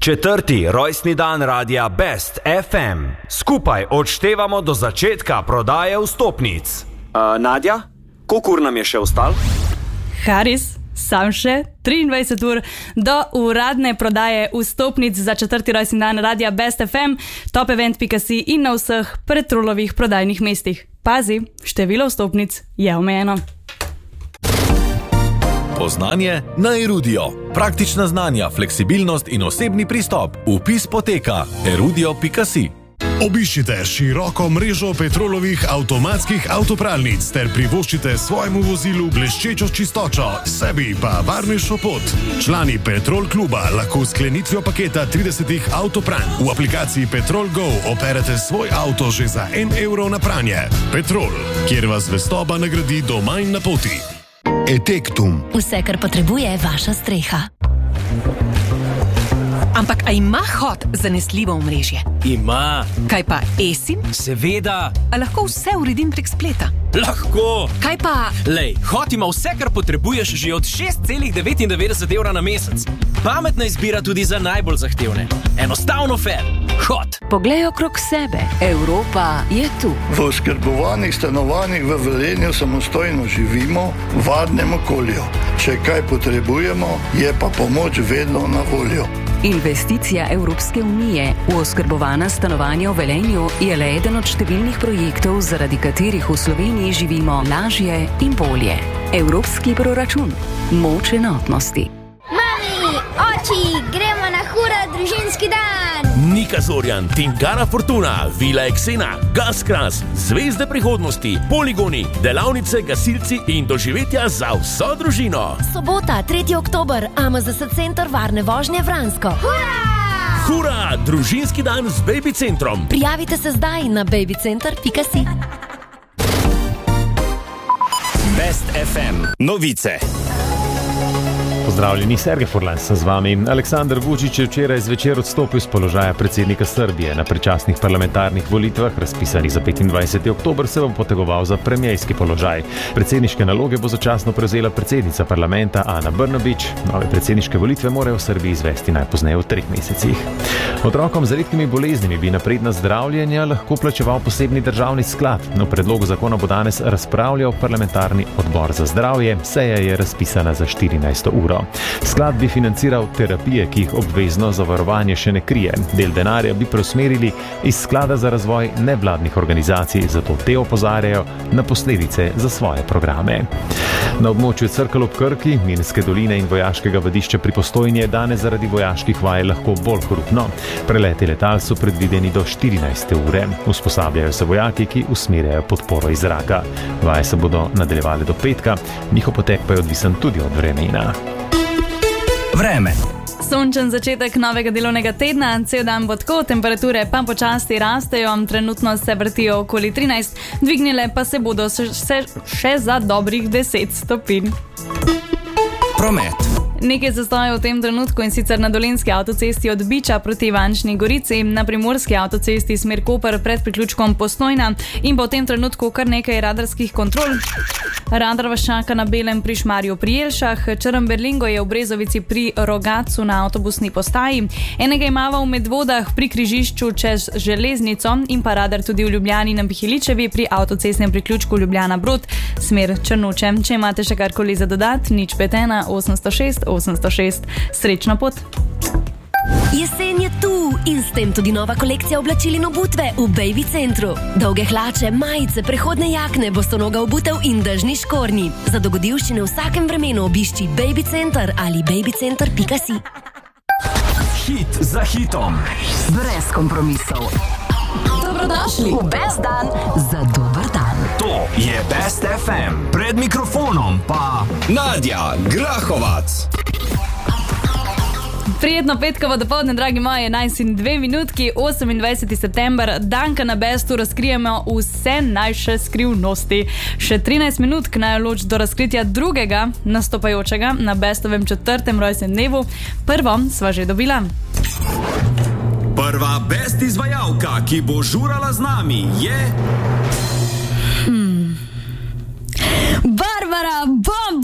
4. rojstni dan radia Best FM. Skupaj odštevamo do začetka prodaje vstopnic. Nadja, koliko ur nam je še ostalo? Haris, sam še 23 ur do uradne prodaje vstopnic za 4. rojstni dan radia Best FM, topevent.si in na vseh Petrolovih prodajnih mestih. Pazi, število vstopnic je omejeno. Poznanje na Erudio. Praktična znanja, fleksibilnost in osebni pristop. Vpis poteka erudio.si. Obiščite široko mrežo Petrolovih avtomatskih avtopralnic ter privoščite svojemu vozilu bleščečo čistočo, sebi pa varnejšo pot. Člani Petrol kluba lahko s sklenitvijo paketa 30 avtopranj v aplikaciji Petrol Go operete svoj avto že za 1 evro na pranje. Petrol, kjer vas zvestoba nagradi doma in na poti. Etektum. Vse, kar potrebuje vaša streha. Ampak a ima Hot zanesljivo omrežje? Ima. Kaj pa eSIM? Seveda. A lahko vse uredim prek spleta? Lahko. Kaj pa... Lej, Hot ima vse, kar potrebuješ že od 6,99 evra na mesec. Pametna izbira tudi za najbolj zahtevne. Enostavno fair. Hot. Poglej okrog sebe. Evropa je tu. V oskrbovanih stanovanjih v Velenju samostojno živimo v varnem okolju. Če kaj potrebujemo, je pa pomoč vedno na voljo. Investicija Evropske unije v oskrbovana stanovanja v Velenju je le eden od številnih projektov, zaradi katerih v Sloveniji živimo lažje in bolje. Evropski proračun. Moč enotnosti. Mami, oči, gremo na hura družinski dan! Nika Zorjan, Tingana Fortuna, Vila Eksena, Gaskras, Zvezde prihodnosti, poligoni, delavnice, gasilci in doživetja za vso družino. Sobota, 3. oktober, AMZS Center varne vožnje Vransko. Hura! Hura, družinski dan z Baby Centrom. Prijavite se zdaj na babycenter.si. Best FM. Novice. Pozdravljeni, Sergej Furlan sem z vami. Aleksandar Vučić je včeraj zvečer odstopil z položaja predsednika Srbije. Na predčasnih parlamentarnih volitvah, razpisanih za 25. oktober, se bo potegoval za premierski položaj. Predsedniške naloge bo začasno prevzela predsednica parlamenta Ana Brnabić. Nove predsedniške volitve morajo v Srbiji izvesti najpozneje v 3 mesecih. Otrokom z redkimi boleznimi bi napredna zdravljenja lahko plačeval posebni državni sklad. Na predlogu zakona bo danes razpravljal parlamentarni odbor za zdravje. Seja je razpisana za 14. uro. Sklad bi financiral terapije, ki jih obvezno zavarovanje še ne krije. Del denarja bi preusmerili iz sklada za razvoj nevladnih organizacij, zato te opozarjajo na posledice za svoje programe. Na območju Crkal ob Krki, Mirnske doline in vojaškega vadišča pri Postojni je danes zaradi vojaških vaj lahko bolj hrupno. Preleti letal so predvideni do 14. ure. Usposabljajo se vojaki, ki usmerjajo podporo iz zraka. Vaje se bodo nadaljevale do petka, njihov potek pa je odvisen tudi od vremena. Vreme. Sončen začetek novega delovnega tedna, cel dan bo tako, temperature pa počasi rastejo, trenutno se vrtijo okoli 13, dvignile pa se bodo še za dobrih 10 stopinj. Promet. Nekaj zastojev v tem trenutku, in sicer na Dolenjski avtocesti od Biča proti Ivančni Gorici, na Primorski avtocesti smer Koper pred priključkom Postojna in pa v tem trenutku kar nekaj radarskih kontrol. Radar vas čaka na Belem pri Šmarju pri Jelšah, Črn-Berlingo je v Brezovici pri Rogatcu na avtobusni postaji, enega imava v Medvodah pri križišču čez železnico in pa radar tudi v Ljubljani na Bihiličevi pri avtocestnem priključku Ljubljana Brod, smer Črnuče. Če imate še karkoli za dodat, 051 806 806. Srečno pot! Jesen je tu in s tem tudi nova kolekcija oblačil in obutve v Baby Centru. Dolge hlače, majice, prehodne jakne, bostonoga obutev in dežni škornji. Za dogodivščine v vsakem vremenu obišči Baby Center ali babycenter.si. Hit za hitom. Brez kompromisov. Dobrodošli v Best dan za dober dan. To je Best FM. Pred mikrofonom pa Nadja Grahovac. Prijetno petkovo dopoldne, dragi moji, 11:02 minutki, 28. september, danka na Bestu razkrijemo vse najše skrivnosti. Še 13 minutk naj loč do razkritja drugega nastopajočega na Bestovem 4. rojstnem dnevu. Prvo sva že dobila. Prva Best izvajalka, ki bo žurala z nami, je... Barbara Bomb!